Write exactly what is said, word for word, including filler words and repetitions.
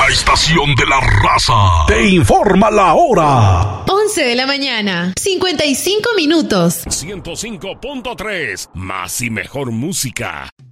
estación de la raza te informa la hora. once de la mañana, cincuenta y cinco minutos. ciento cinco punto tres, más y mejor música.